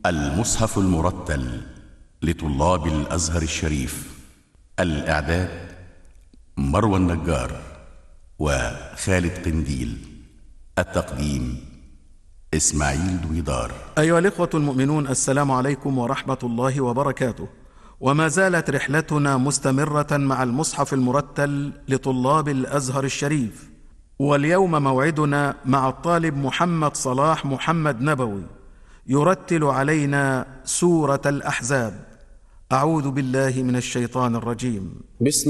المصحف المرتل لطلاب الأزهر الشريف. الإعداد مروى النجار وخالد قنديل. التقديم إسماعيل دويدار. أيها الإخوة المؤمنون، السلام عليكم ورحمة الله وبركاته. وما زالت رحلتنا مستمرة مع المصحف المرتل لطلاب الأزهر الشريف، واليوم موعدنا مع الطالب محمد صلاح محمد نبوي يرتل علينا سورة الأحزاب. أعوذ بالله من الشيطان الرجيم. بسم